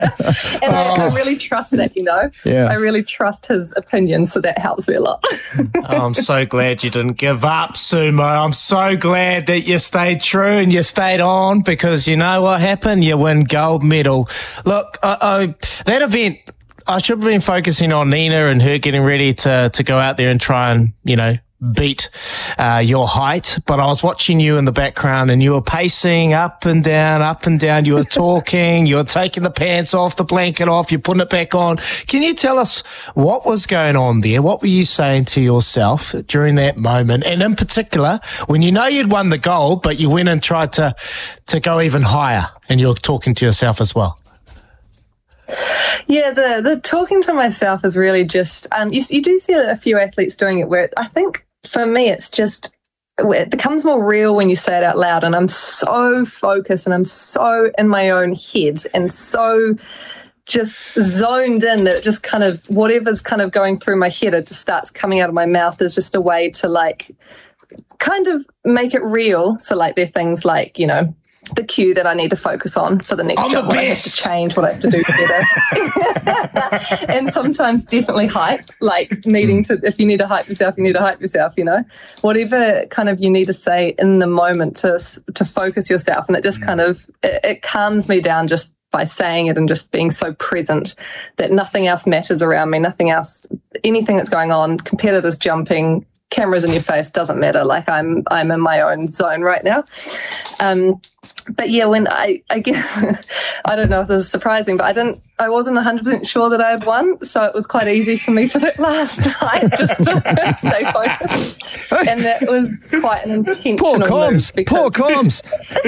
And I really trust that, Yeah. I really trust his opinion, so that helps me a lot. I'm so glad you didn't give up, Sumo. I'm so glad that you stayed true and you stayed on, because you know what happened? You win gold medal. Look, that event, I should have been focusing on Nina and her getting ready to go out there and try and, beat your height, but I was watching you in the background and you were pacing up and down, you were talking, you were taking the pants off, the blanket off, you're putting it back on. Can you tell us what was going on there? What were you saying to yourself during that moment? And in particular, when you know you'd won the gold, but you went and tried to go even higher, and you were talking to yourself as well. Yeah, the talking to myself is really just, you do see a few athletes doing it where I think for me it becomes more real when you say it out loud, and I'm so focused and I'm so in my own head and so just zoned in that it just kind of, whatever's kind of going through my head, it just starts coming out of my mouth. There's just a way to kind of make it real. So there are things like, the cue that I need to focus on for the next job, what I have to change, what I have to do better. And sometimes definitely hype, needing to, if you need to hype yourself, you need to hype yourself, whatever kind of you need to say in the moment to focus yourself. And it just kind of, it calms me down just by saying it and just being so present that nothing else matters around me, nothing else, anything that's going on, competitors jumping, cameras in your face, doesn't matter. I'm in my own zone right now. But yeah, when I guess, I don't know if this is surprising, but I wasn't 100% sure that I had won, so it was quite easy for me for that last night just to stay focused. And that was quite an intentional move. Poor comms.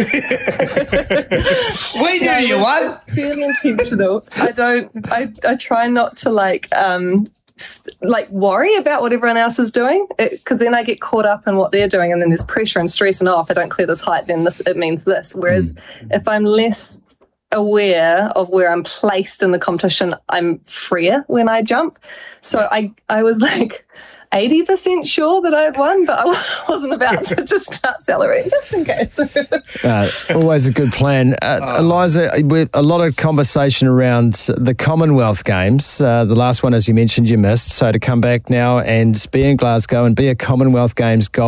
We knew you won. It's really intentional. I try not to worry about what everyone else is doing, because then I get caught up in what they're doing, and then there's pressure and stress, and if I don't clear this height, then it means this. Whereas if I'm less aware of where I'm placed in the competition, I'm freer when I jump. So I was 80% sure that I had won, but I wasn't about to just start celebrating just in case. Always a good plan. Eliza, with a lot of conversation around the Commonwealth Games, the last one, as you mentioned, you missed. So to come back now and be in Glasgow and be a Commonwealth Games gold